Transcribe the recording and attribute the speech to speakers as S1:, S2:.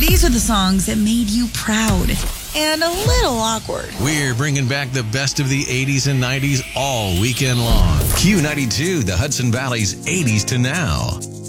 S1: These are the songs that made you proud and a little awkward.
S2: We're bringing back the best of the 80s and 90s all weekend long. Q92, the Hudson Valley's 80s to now.